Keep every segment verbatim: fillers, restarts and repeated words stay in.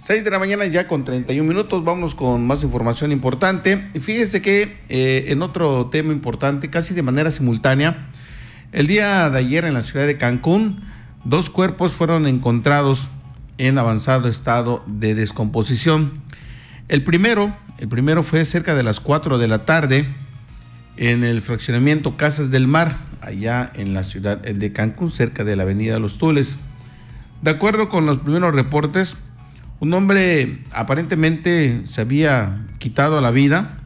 seis de la mañana ya con treinta y un minutos, vamos con más información importante. Y fíjense que eh, en otro tema importante, casi de manera simultánea, el día de ayer en la ciudad de Cancún, dos cuerpos fueron encontrados en avanzado estado de descomposición. El primero, el primero fue cerca de las cuatro de la tarde en el fraccionamiento Casas del Mar, allá en la ciudad de Cancún, cerca de la avenida Los Tules. De acuerdo con los primeros reportes, un hombre aparentemente se había quitado la vida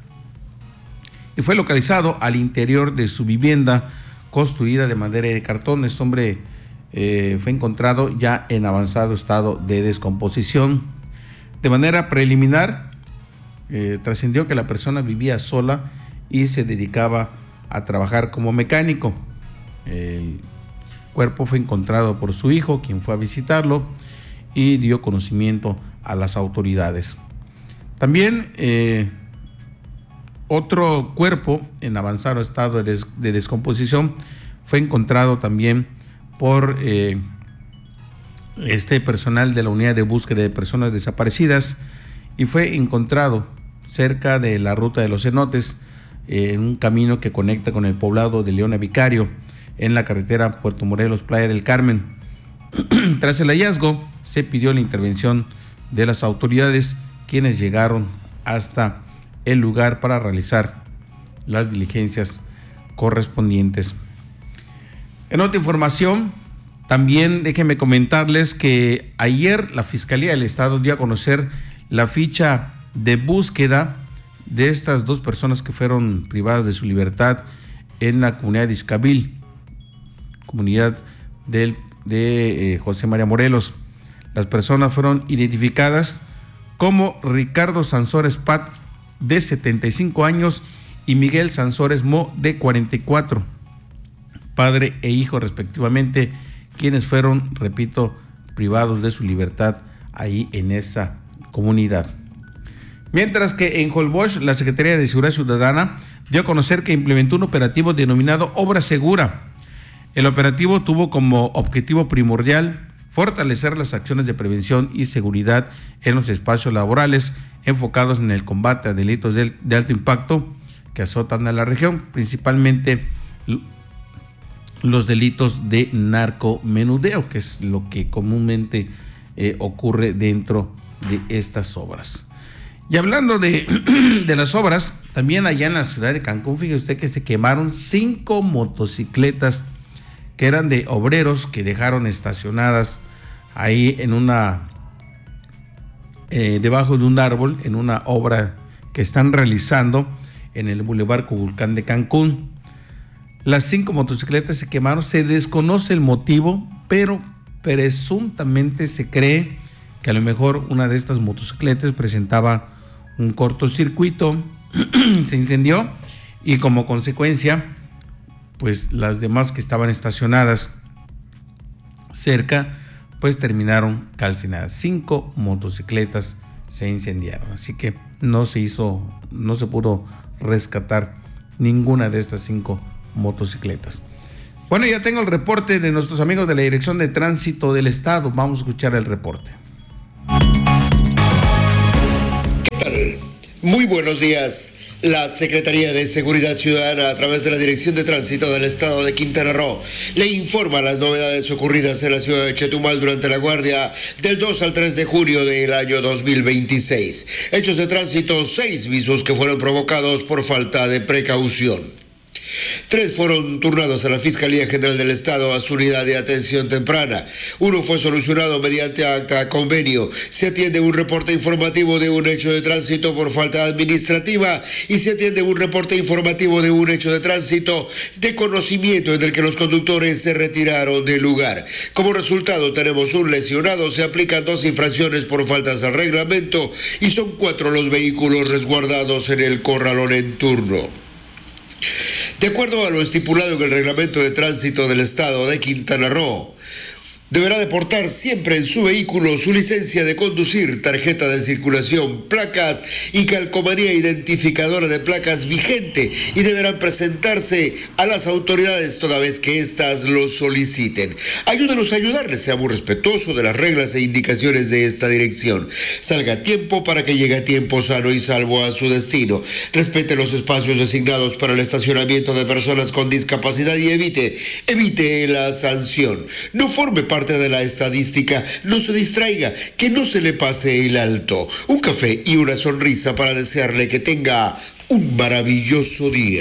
y fue localizado al interior de su vivienda construida de madera y de cartón. Este hombre eh, fue encontrado ya en avanzado estado de descomposición. De manera preliminar, eh, trascendió que la persona vivía sola y se dedicaba a trabajar como mecánico. El cuerpo fue encontrado por su hijo, quien fue a visitarlo y dio conocimiento a las autoridades. También eh, otro cuerpo en avanzado estado de, des de descomposición fue encontrado también por eh, este personal de la unidad de búsqueda de personas desaparecidas y fue encontrado cerca de la ruta de los cenotes, eh, en un camino que conecta con el poblado de Leona Vicario, en la carretera Puerto Morelos, Playa del Carmen. Tras el hallazgo, se pidió la intervención de las autoridades, quienes llegaron hasta el lugar para realizar las diligencias correspondientes. En otra información, también déjenme comentarles que ayer la Fiscalía del Estado dio a conocer la ficha de búsqueda de estas dos personas que fueron privadas de su libertad en la comunidad de Izcabil, comunidad del, de eh, José María Morelos. Las personas fueron identificadas como Ricardo Sansores Pat, de setenta y cinco años, y Miguel Sansores Mo, de cuarenta y cuatro, padre e hijo respectivamente, quienes fueron, repito, privados de su libertad ahí en esa comunidad. Mientras que en Holbox, la Secretaría de Seguridad Ciudadana dio a conocer que implementó un operativo denominado Obra Segura. El operativo tuvo como objetivo primordial fortalecer las acciones de prevención y seguridad en los espacios laborales, enfocados en el combate a delitos de, de alto impacto que azotan a la región, principalmente los delitos de narcomenudeo, que es lo que comúnmente eh, ocurre dentro de estas obras. Y hablando de, de las obras, también allá en la ciudad de Cancún, fíjese usted que se quemaron cinco motocicletas que eran de obreros que dejaron estacionadas ahí en una, eh, debajo de un árbol, en una obra que están realizando en el Boulevard Cuculcán de Cancún. Las cinco motocicletas se quemaron, se desconoce el motivo, pero presuntamente se cree que a lo mejor una de estas motocicletas presentaba un cortocircuito, se incendió y como consecuencia, pues las demás que estaban estacionadas cerca, pues terminaron calcinadas. Cinco motocicletas se incendiaron, así que no se hizo, no se pudo rescatar ninguna de estas cinco motocicletas. Bueno, ya tengo el reporte de nuestros amigos de la Dirección de Tránsito del Estado. Vamos a escuchar el reporte. ¿Qué tal? Muy buenos días. La Secretaría de Seguridad Ciudadana, a través de la Dirección de Tránsito del Estado de Quintana Roo, le informa las novedades ocurridas en la ciudad de Chetumal durante la guardia del dos al tres de junio del año dos mil veintiséis. Hechos de tránsito, seis visos que fueron provocados por falta de precaución. Tres fueron turnados a la Fiscalía General del Estado a su unidad de atención temprana. Uno fue solucionado mediante acta convenio. Se atiende un reporte informativo de un hecho de tránsito por falta administrativa y se atiende un reporte informativo de un hecho de tránsito de conocimiento en el que los conductores se retiraron del lugar. Como resultado tenemos un lesionado, se aplican dos infracciones por faltas al reglamento y son cuatro los vehículos resguardados en el corralón en turno. De acuerdo a lo estipulado en el Reglamento de Tránsito del Estado de Quintana Roo, Deberá de portar siempre en su vehículo su licencia de conducir, tarjeta de circulación, placas y calcomanía identificadora de placas vigente, y deberán presentarse a las autoridades toda vez que éstas lo soliciten. Ayúdanos a ayudarles, sea muy respetuoso de las reglas e indicaciones de esta dirección. Salga a tiempo para que llegue a tiempo sano y salvo a su destino. Respete los espacios designados para el estacionamiento de personas con discapacidad y evite, evite la sanción. No forme parte parte de la estadística, no se distraiga, que no se le pase el alto. Un café y una sonrisa para desearle que tenga un maravilloso día.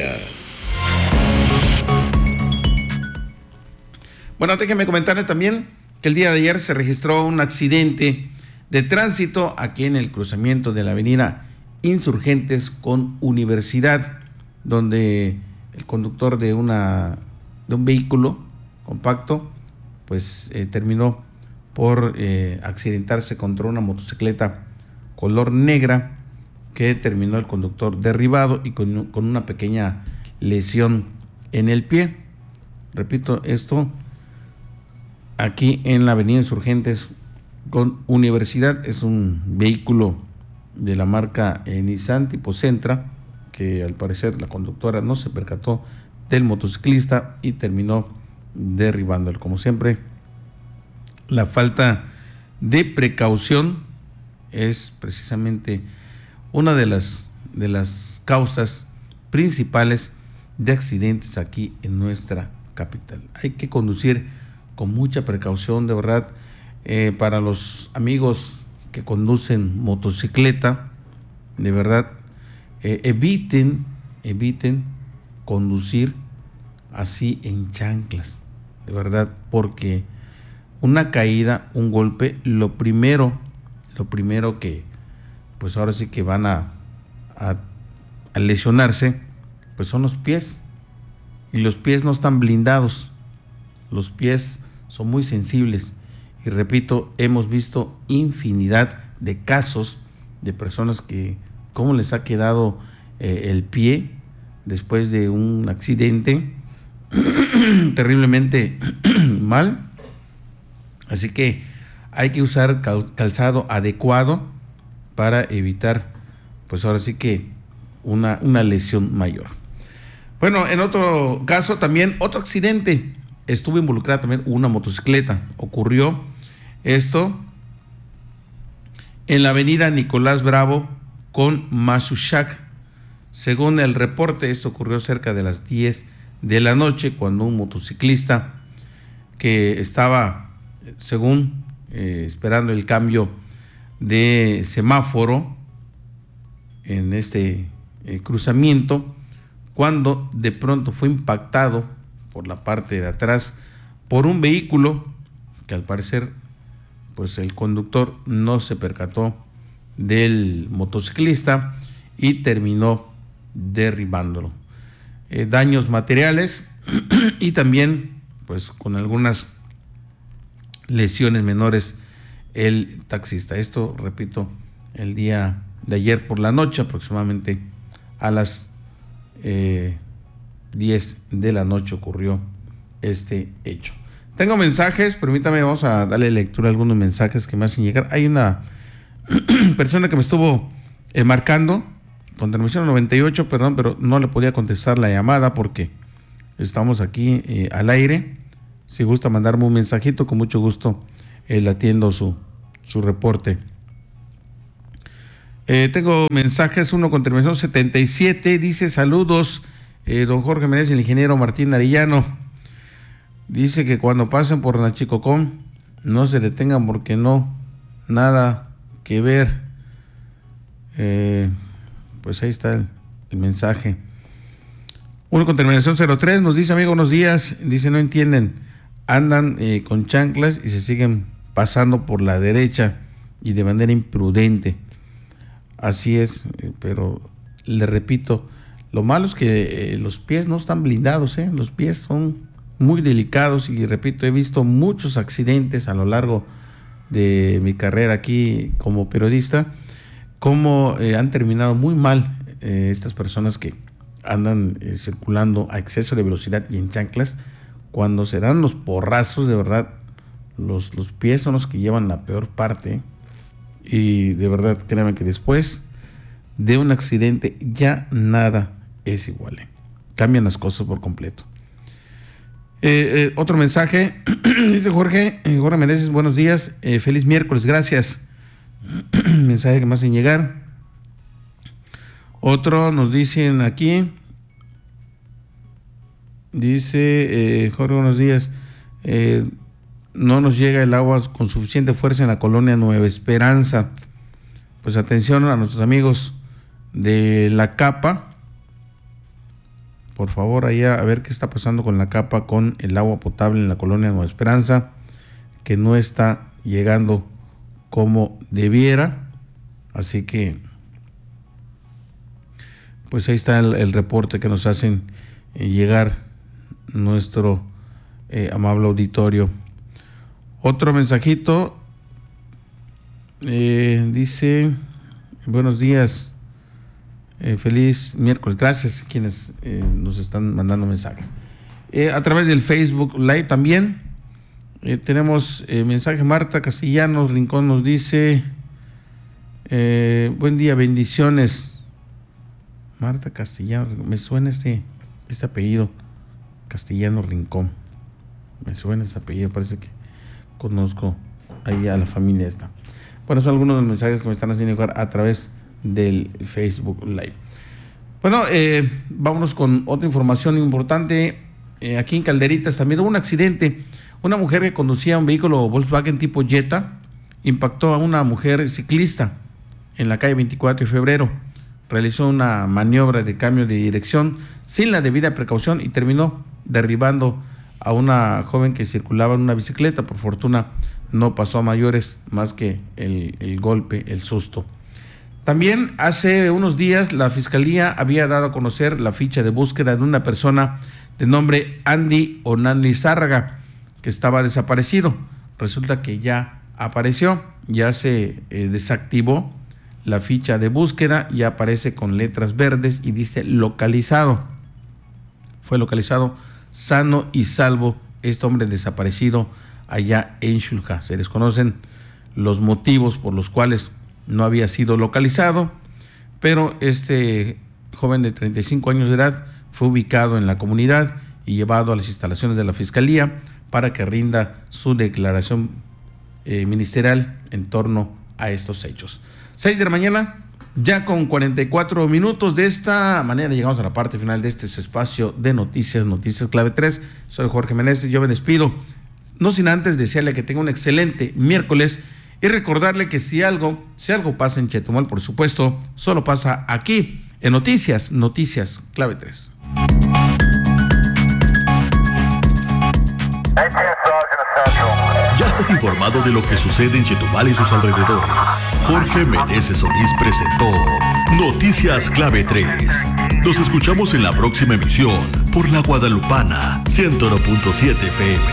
Bueno, déjenme comentarle también que el día de ayer se registró un accidente de tránsito aquí en el cruzamiento de la avenida Insurgentes con Universidad, donde el conductor de una de un vehículo compacto pues eh, terminó por eh, accidentarse contra una motocicleta color negra, que terminó el conductor derribado y con, con una pequeña lesión en el pie. Repito, esto aquí en la avenida Insurgentes con Universidad. Es un vehículo de la marca eh, Nissan tipo Sentra, que al parecer la conductora no se percató del motociclista y terminó derribándolo. Como siempre, la falta de precaución es precisamente una de las de las causas principales de accidentes aquí en nuestra capital. Hay que conducir con mucha precaución, de verdad. Eh, para los amigos que conducen motocicleta, de verdad, eh, eviten eviten conducir así en chanclas, de verdad, porque una caída, un golpe, lo primero, lo primero que, pues ahora sí que van a, a, a lesionarse, pues son los pies, y los pies no están blindados, los pies son muy sensibles, y repito, hemos visto infinidad de casos de personas que, cómo les ha quedado eh, el pie después de un accidente terriblemente mal. Así que hay que usar calzado adecuado para evitar, pues ahora sí que una, una lesión mayor. Bueno, en otro caso también, otro accidente, estuvo involucrada también una motocicleta. Ocurrió esto en la avenida Nicolás Bravo con Mazuchac. Según el reporte, esto ocurrió cerca de las diez de la noche, cuando un motociclista que estaba, según eh, esperando el cambio de semáforo en este eh, cruzamiento, cuando de pronto fue impactado por la parte de atrás por un vehículo que al parecer pues el conductor no se percató del motociclista y terminó derribándolo. Eh, daños materiales y también pues con algunas lesiones menores el taxista. Esto, repito, el día de ayer por la noche, aproximadamente a las eh, diez de la noche ocurrió este hecho. Tengo mensajes, permítame, vamos a darle lectura a algunos mensajes que me hacen llegar. Hay una persona que me estuvo eh, marcando con terminación noventa y ocho, perdón, pero no le podía contestar la llamada porque estamos aquí eh, al aire. Si gusta mandarme un mensajito, con mucho gusto eh, le atiendo su, su reporte. Eh, tengo mensajes, uno con terminación setenta y siete, dice: saludos, eh, don Jorge Méndez, el ingeniero Martín Arellano. Dice que cuando pasen por Nachicocón no se detengan porque no, nada que ver. Eh, pues ahí está el, el mensaje. Uno con terminación cero tres nos dice: amigo, buenos días. Dice: no entienden, andan eh, con chanclas y se siguen pasando por la derecha y de manera imprudente. Así es, eh, pero le repito, lo malo es que eh, los pies no están blindados, ¿eh? Los pies son muy delicados y repito, he visto muchos accidentes a lo largo de mi carrera aquí como periodista, cómo eh, han terminado muy mal eh, estas personas que andan eh, circulando a exceso de velocidad y en chanclas. Cuando se dan los porrazos, de verdad, los, los pies son los que llevan la peor parte, y de verdad, créanme que después de un accidente ya nada es igual, ¿eh? Cambian las cosas por completo. Eh, eh, otro mensaje, dice Jorge, eh, Jorge Meneses, buenos días, eh, feliz miércoles, gracias. Mensaje que me hacen llegar. Otro nos dicen aquí, dice eh, Jorge, buenos días, eh, no nos llega el agua con suficiente fuerza en la colonia Nueva Esperanza. Pues atención a nuestros amigos de la capa, por favor, allá a ver qué está pasando con la capa, con el agua potable en la colonia Nueva Esperanza, que no está llegando como debiera. Así que pues ahí está el, el reporte que nos hacen eh, llegar nuestro eh, amable auditorio. Otro mensajito eh, dice, buenos días, eh, feliz miércoles, gracias a quienes eh, nos están mandando mensajes. Eh, a través del Facebook Live también eh, tenemos eh, mensaje. Marta Castellanos Rincón nos dice, eh, buen día, bendiciones. Marta Castellanos, me suena este, este apellido, Castellanos Rincón, me suena ese apellido, parece que conozco ahí a la familia esta. Bueno, son algunos de los mensajes que me están haciendo llegar a través del Facebook Live. Bueno, eh, vámonos con otra información importante. Eh, aquí en Calderitas también hubo un accidente. Una mujer que conducía un vehículo Volkswagen tipo Jetta impactó a una mujer ciclista en la calle veinticuatro de febrero. Realizó una maniobra de cambio de dirección sin la debida precaución y terminó derribando a una joven que circulaba en una bicicleta. Por fortuna no pasó a mayores, más que el, el golpe, el susto. También hace unos días la Fiscalía había dado a conocer la ficha de búsqueda de una persona de nombre Andy Onanli Zárraga, que estaba desaparecido. Resulta que ya apareció, ya se eh, desactivó la ficha de búsqueda, ya aparece con letras verdes y dice localizado. Fue localizado sano y salvo este hombre desaparecido allá en Xulca. Se desconocen los motivos por los cuales no había sido localizado, pero este joven de treinta y cinco años de edad fue ubicado en la comunidad y llevado a las instalaciones de la Fiscalía para que rinda su declaración eh, ministerial en torno a estos hechos. seis de la mañana, ya con cuarenta y cuatro minutos. De esta manera llegamos a la parte final de este espacio de noticias, Noticias Clave tres. Soy Jorge Meneses, yo me despido, no sin antes desearle que tenga un excelente miércoles y recordarle que si algo, si algo pasa en Chetumal, por supuesto, solo pasa aquí, en Noticias, Noticias Clave tres. Ya estás informado de lo que sucede en Chetumal y sus alrededores. Jorge Meneses Solís presentó Noticias Clave tres. Nos escuchamos en la próxima emisión por La Guadalupana ciento uno punto siete F M.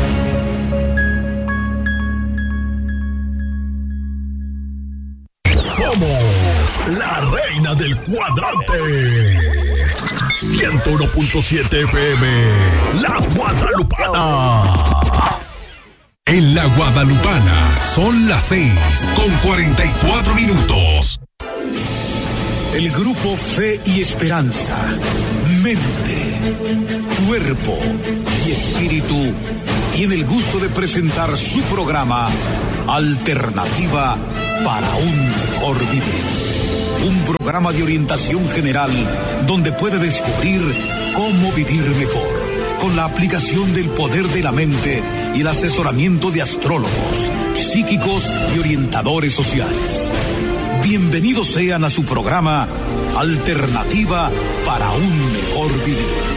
Somos la reina del cuadrante. ciento uno punto siete F M. La Guadalupana. En La Guadalupana son las seis con cuarenta y cuatro minutos. El grupo Fe y Esperanza, Mente, Cuerpo y Espíritu tiene el gusto de presentar su programa Alternativa para un Mejor Vivir. Un programa de orientación general donde puede descubrir cómo vivir mejor, con la aplicación del poder de la mente y el asesoramiento de astrólogos, psíquicos y orientadores sociales. Bienvenidos sean a su programa Alternativa para un Mejor Vivir.